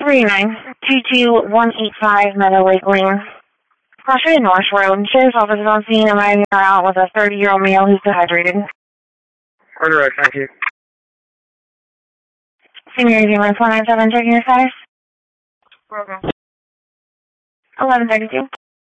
3922-185 Meadow Lake Lane. Crossway North Road. Sheriff's office is on scene. Arriving out with a 30-year-old male who's dehydrated. Order road, thank you. Senior Agent 1497, checking your status. Program. 1132.